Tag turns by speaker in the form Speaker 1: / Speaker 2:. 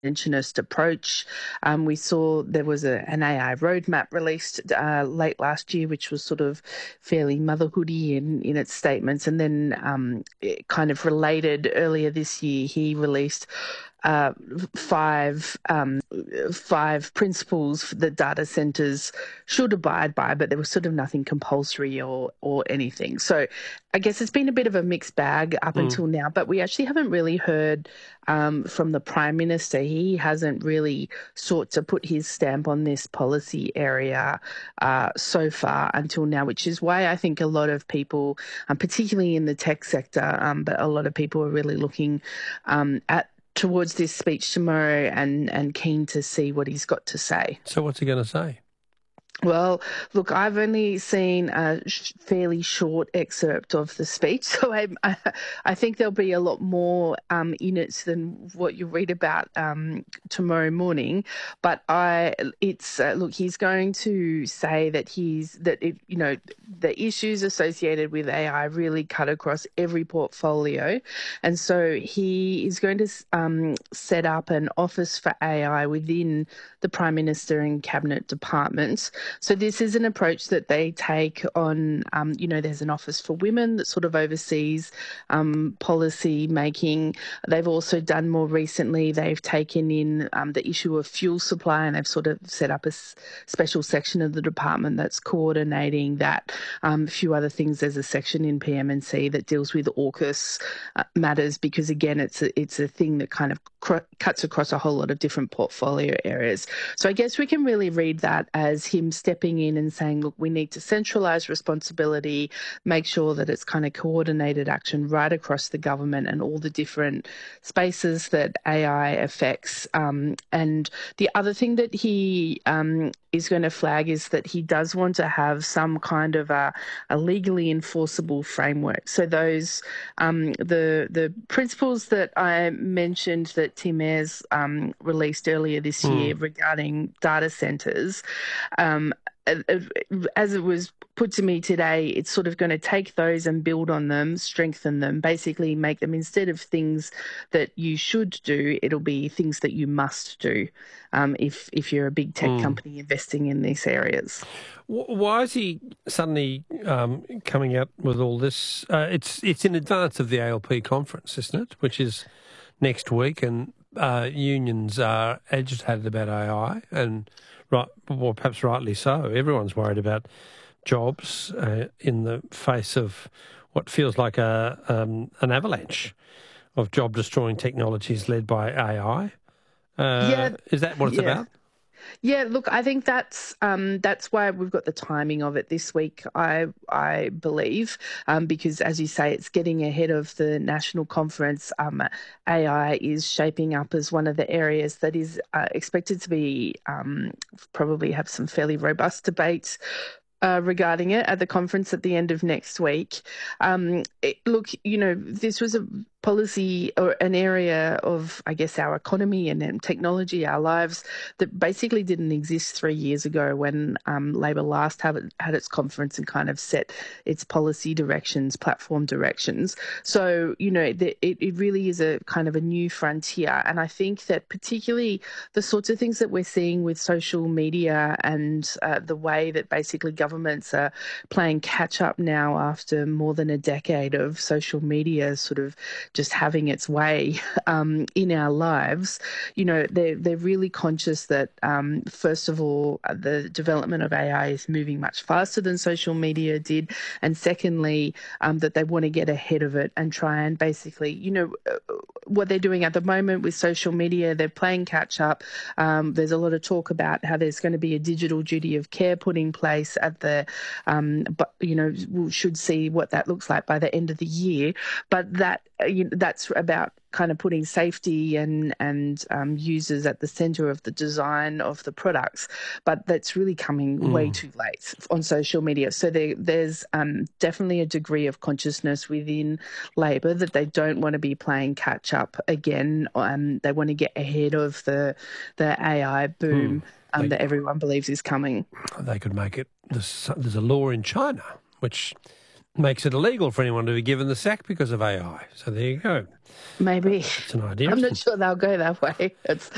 Speaker 1: interventionist approach. We saw there was an AI roadmap released late last year, which was sort of fairly motherhoody in its statements. And then it kind of related earlier this year, he released uh, five principles that data centers should abide by, but there was sort of nothing compulsory or anything. So I guess it's been a bit of a mixed bag up until now, but we actually haven't really heard from the Prime Minister. He hasn't really sought to put his stamp on this policy area so far until now, which is why I think a lot of people, particularly in the tech sector, but a lot of people are really looking at towards this speech tomorrow and keen to see what he's got to say.
Speaker 2: So what's he going to say?
Speaker 1: Well, look, I've only seen a fairly short excerpt of the speech, so I think there'll be a lot more in it than what you read about tomorrow morning. But look, he's going to say that the issues associated with AI really cut across every portfolio, and so he is going to set up an office for AI within the Prime Minister and Cabinet departments. So this is an approach that they take on, there's an office for women that sort of oversees policy making. They've also done more recently, they've taken in the issue of fuel supply, and they've sort of set up a special section of the department that's coordinating that. A few other things, there's a section in PM&C that deals with AUKUS matters, because again, it's a thing that kind of cuts across a whole lot of different portfolio areas. So I guess we can really read that as him stepping in and saying, look, we need to centralise responsibility, make sure that it's kind of coordinated action right across the government and all the different spaces that AI affects. And the other thing that he is going to flag is that he does want to have some kind of a legally enforceable framework. So those the principles that I mentioned that Tim Ayres released earlier this year regarding data centres, as it was put to me today, it's sort of going to take those and build on them, strengthen them, basically make them, instead of things that you should do, it'll be things that you must do if you're a big tech company investing in these areas.
Speaker 2: Why is he suddenly coming out with all this? It's in advance of the ALP conference, isn't it? Which is next week, and unions are agitated about AI, and perhaps rightly so. Everyone's worried about jobs in the face of what feels like an avalanche of job-destroying technologies led by AI. Is that what it's about?
Speaker 1: Yeah, look, I think that's why we've got the timing of it this week, I believe, because as you say, it's getting ahead of the national conference. AI is shaping up as one of the areas that is expected to be probably have some fairly robust debates regarding it at the conference at the end of next week. This was a policy or an area of, I guess, our economy and technology, our lives, that basically didn't exist 3 years ago when Labor last had its conference and kind of set its policy directions, platform directions. So, it really is a kind of a new frontier. And I think that particularly the sorts of things that we're seeing with social media and the way that basically governments are playing catch up now after more than a decade of social media sort of just having its way in our lives, they're really conscious that, first of all, the development of AI is moving much faster than social media did, and secondly, that they want to get ahead of it and try and basically, what they're doing at the moment with social media, they're playing catch up. There's a lot of talk about how there's going to be a digital duty of care put in place at the, we should see what that looks like by the end of the year. But that's about kind of putting safety and users at the centre of the design of the products, but that's really coming way too late on social media. So there's definitely a degree of consciousness within Labor that they don't want to be playing catch up again. They want to get ahead of the AI boom that everyone believes is coming.
Speaker 2: They could make it. There's a law in China which makes it illegal for anyone to be given the sack because of AI. So there you go.
Speaker 1: Maybe.
Speaker 2: It's an idea.
Speaker 1: I'm not sure they'll go that way.